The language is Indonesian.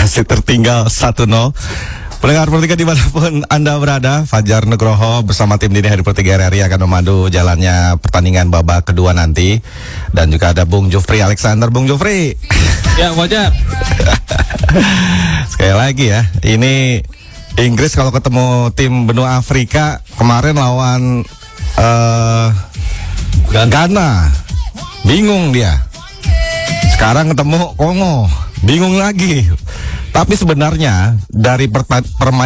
Masih tertinggal 1-0. Pendengar Pertiga dimanapun Anda berada, Fajar Nugroho bersama tim Dini Hari Pertiga RRI akan memandu jalannya pertandingan babak kedua nanti. Dan juga ada Bung Jufri Alexander. Bung Jufri. Ya, Fajar. Sekali lagi ya, ini Inggris kalau ketemu tim benua Afrika kemarin lawan Ghana, bingung dia. Sekarang ketemu Kongo, bingung lagi. Tapi sebenarnya dari permainan